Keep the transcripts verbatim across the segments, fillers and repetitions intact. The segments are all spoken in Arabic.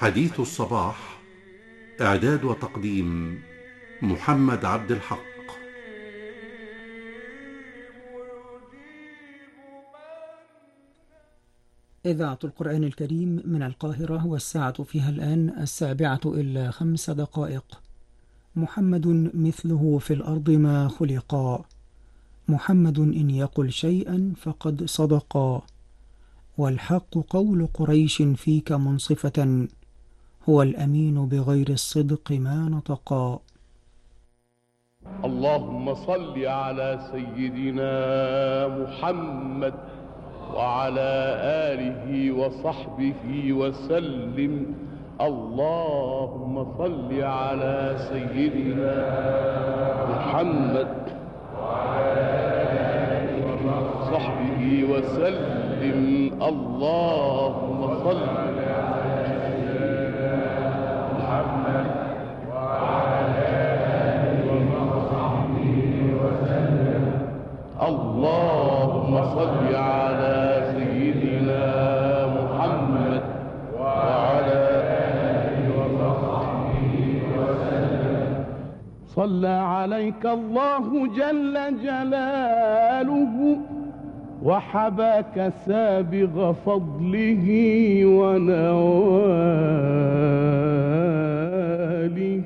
حديث الصباح. إعداد وتقديم محمد عبد الحق. إذاعة القرآن الكريم من القاهرة، والساعة فيها الآن السابعة إلا خمس دقائق. محمد مثله في الأرض ما خلقا، محمد إن يقل شيئا فقد صدقا، والحق قول قريش فيك منصفة، هو الأمين بغير الصدق ما نطقا. اللهم صل على سيدنا محمد وعلى آله وصحبه وسلم. اللهم صل على سيدنا محمد وعلى آله وصحبه وسلم. اللهم صل على سيدنا محمد وعلى آله وصحبه وسلم. اللهم صل على سيدنا محمد وعلى آله وصحبه وسلم. صلى عليك الله جل جلاله، وحباك سابغ فضله ونواله.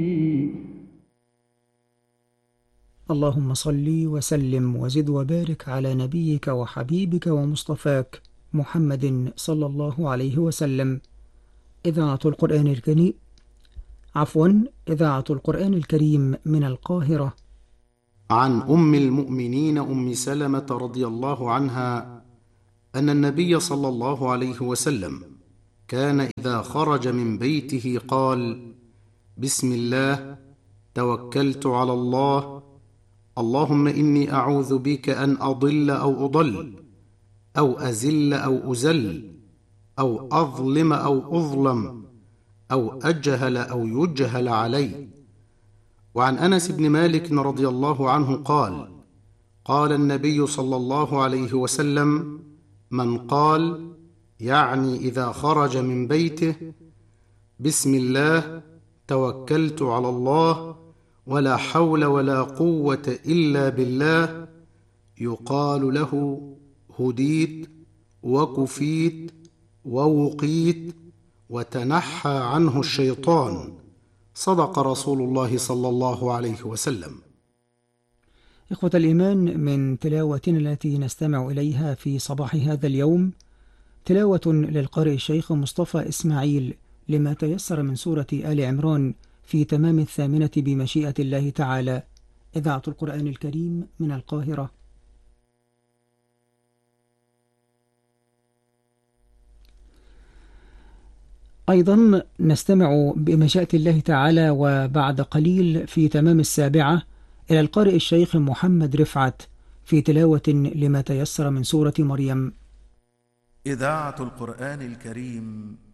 اللهم صل وسلم وزد وبارك على نبيك وحبيبك ومصطفاك محمد صلى الله عليه وسلم. إذاعة القرآن الكريم عفوا إذاعة القرآن الكريم من القاهرة. عن أم المؤمنين أم سلمة رضي الله عنها أن النبي صلى الله عليه وسلم كان إذا خرج من بيته قال: بسم الله توكلت على الله، اللهم إني أعوذ بك أن أضل أو أضل أو أزل أو أزل أو أظلم أو أظلم أو أجهل أو يجهل علي. وعن أنس بن مالك رضي الله عنه قال: قال النبي صلى الله عليه وسلم: من قال، يعني إذا خرج من بيته: بسم الله توكلت على الله ولا حول ولا قوة إلا بالله، يقال له: هديت وكفيت ووقيت وتنحى عنه الشيطان. صدق رسول الله صلى الله عليه وسلم. إخوة الإيمان، من تلاوتنا التي نستمع إليها في صباح هذا اليوم تلاوة للقارئ الشيخ مصطفى إسماعيل لما تيسر من سورة آل عمران في تمام الثامنة بمشيئة الله تعالى. إذاعة القرآن الكريم من القاهرة. أيضا نستمع بمشيئة الله تعالى وبعد قليل في تمام السابعة إلى القارئ الشيخ محمد رفعت في تلاوة لما تيسر من سورة مريم. إذاعة القرآن الكريم